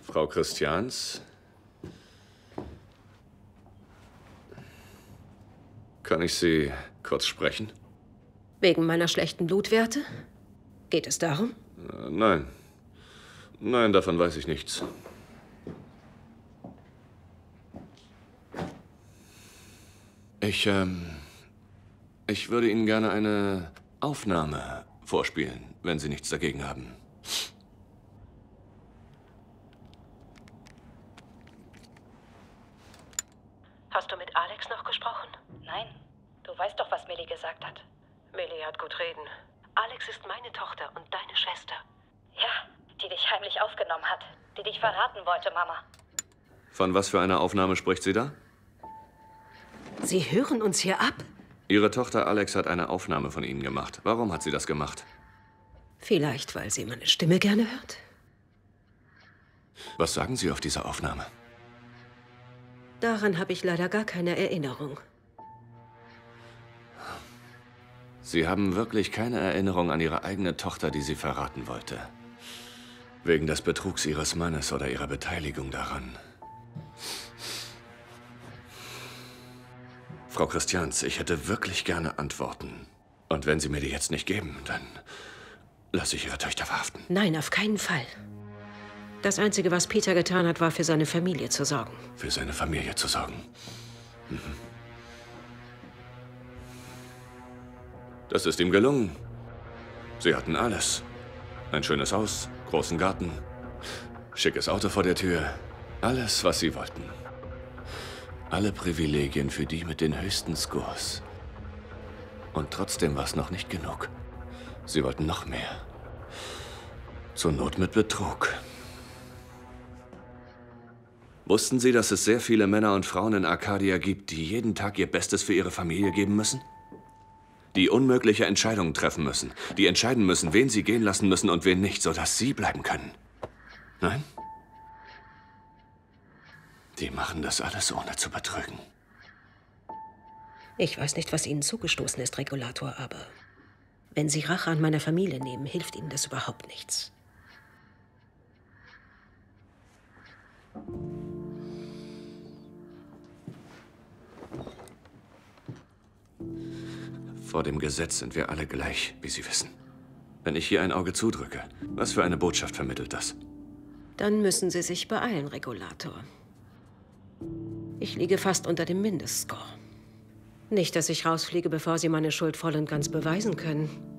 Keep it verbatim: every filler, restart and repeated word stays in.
Frau Christians? Kann ich Sie kurz sprechen? Wegen meiner schlechten Blutwerte? Geht es darum? Äh, nein. Nein, davon weiß ich nichts. Ich, ähm... Ich würde Ihnen gerne eine Aufnahme vorspielen, wenn Sie nichts dagegen haben. Hast du mit Alex noch gesprochen? Nein. Du weißt doch, was Millie gesagt hat. Millie hat gut reden. Alex ist meine Tochter und deine Schwester. Ja, die dich heimlich aufgenommen hat. Die dich verraten wollte, Mama. Von was für einer Aufnahme spricht sie da? Sie hören uns hier ab? Ihre Tochter Alex hat eine Aufnahme von Ihnen gemacht. Warum hat sie das gemacht? Vielleicht, weil sie meine Stimme gerne hört. Was sagen Sie auf dieser Aufnahme? Daran habe ich leider gar keine Erinnerung. Sie haben wirklich keine Erinnerung an Ihre eigene Tochter, die sie verraten wollte. Wegen des Betrugs Ihres Mannes oder Ihrer Beteiligung daran. Frau Christians, ich hätte wirklich gerne Antworten. Und wenn Sie mir die jetzt nicht geben, dann lasse ich Ihre Töchter verhaften. Nein, auf keinen Fall. Das Einzige, was Peter getan hat, war, für seine Familie zu sorgen. Für seine Familie zu sorgen. Mhm. Das ist ihm gelungen. Sie hatten alles. Ein schönes Haus, großen Garten, schickes Auto vor der Tür. Alles, was sie wollten. Alle Privilegien für die mit den höchsten Scores. Und trotzdem war es noch nicht genug. Sie wollten noch mehr. Zur Not mit Betrug. Wussten Sie, dass es sehr viele Männer und Frauen in Arcadia gibt, die jeden Tag ihr Bestes für ihre Familie geben müssen? Die unmögliche Entscheidungen treffen müssen. Die entscheiden müssen, wen sie gehen lassen müssen und wen nicht, sodass sie bleiben können. Nein? Die machen das alles, ohne zu betrügen. Ich weiß nicht, was Ihnen zugestoßen ist, Regulator, aber wenn Sie Rache an meiner Familie nehmen, hilft Ihnen das überhaupt nichts. Vor dem Gesetz sind wir alle gleich, wie Sie wissen. Wenn ich hier ein Auge zudrücke, was für eine Botschaft vermittelt das? Dann müssen Sie sich beeilen, Regulator. Ich liege fast unter dem Mindestscore. Nicht, dass ich rausfliege, bevor Sie meine Schuld voll und ganz beweisen können.